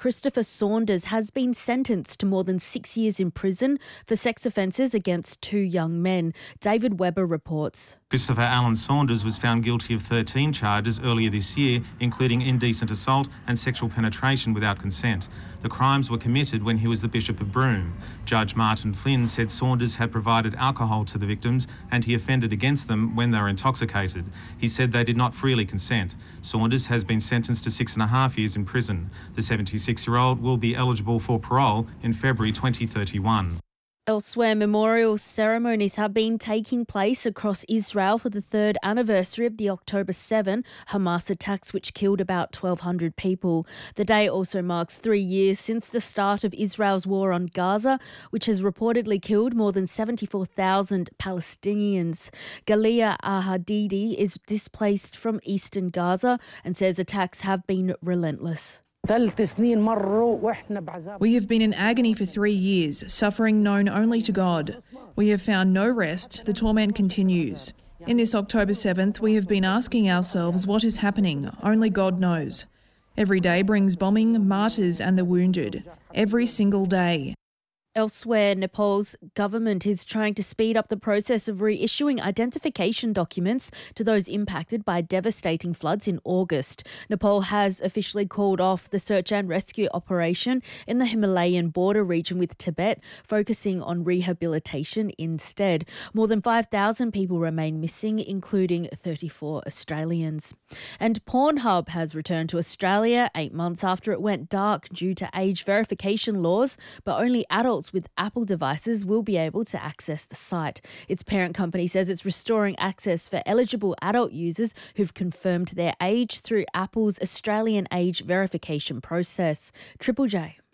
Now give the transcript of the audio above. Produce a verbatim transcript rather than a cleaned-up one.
Christopher Saunders has been sentenced to more than six years in prison for sex offences against two young men. David Webber reports. Christopher Alan Saunders was found guilty of thirteen charges earlier this year, including indecent assault and sexual penetration without consent. The crimes were committed when he was the Bishop of Broome. Judge Martin Flynn said Saunders had provided alcohol to the victims and he offended against them when they were intoxicated. He said they did not freely consent. Saunders has been sentenced to six and a half years in prison. The seventy-six-year-old will be eligible for parole in February twenty thirty-one. Elsewhere, memorial ceremonies have been taking place across Israel for the third anniversary of the October seventh Hamas attacks, which killed about twelve hundred people. The day also marks three years since the start of Israel's war on Gaza, which has reportedly killed more than seventy-four thousand Palestinians. Galia Ahadidi is displaced from eastern Gaza and says attacks have been relentless. We have been in agony for three years, suffering known only to God. We have found no rest. The torment continues. In this October seventh, we have been asking ourselves what is happening. Only God knows. Every day brings bombing, martyrs and the wounded. Every single day. Elsewhere, Nepal's government is trying to speed up the process of reissuing identification documents to those impacted by devastating floods in August. Nepal has officially called off the search and rescue operation in the Himalayan border region with Tibet, focusing on rehabilitation instead. More than five thousand people remain missing, including thirty-four Australians. And Pornhub has returned to Australia eight months after it went dark due to age verification laws, but only adults with Apple devices will be able to access the site. Its parent company says it's restoring access for eligible adult users who've confirmed their age through Apple's Australian age verification process. Triple J.